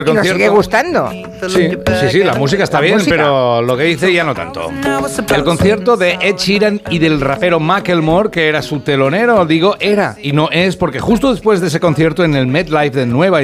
Y nos sigue gustando. Sí, la música está bien, pero lo que dice ya no tanto. El concierto de Ed Sheeran y del rapero Macklemore, que era su telonero, digo era, y no es, porque justo después de ese concierto en el MetLife de Nueva